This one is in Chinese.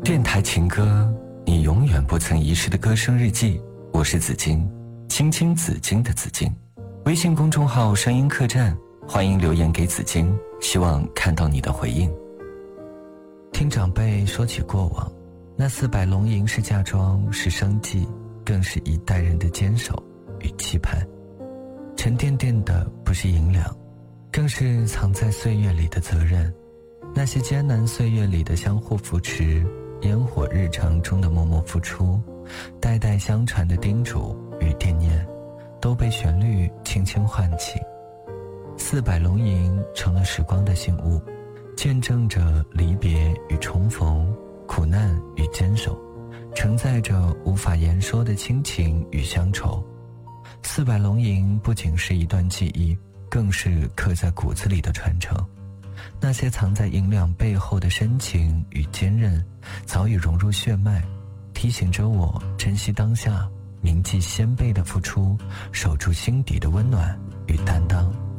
电台情歌，你永远不曾遗失的歌声日记。我是紫金，青青紫金的紫金。微信公众号声音客栈，欢迎留言给紫金，希望看到你的回应。听长辈说起过往，那400龙吟是嫁妆，是生计，更是一代人的坚守与期盼。沉甸甸的不是银两，更是藏在岁月里的责任。那些艰难岁月里的相互扶持，烟火日常中的默默付出，代代相传的叮嘱与惦念，都被旋律轻轻唤起。400龙吟成了时光的信物，见证着离别与重逢，苦难与坚守，承载着无法言说的亲情与乡愁。400龙吟不仅是一段记忆，更是刻在骨子里的传承。那些藏在银两背后的深情与坚韧，早已融入血脉，提醒着我珍惜当下，铭记先辈的付出，守住心底的温暖与担当。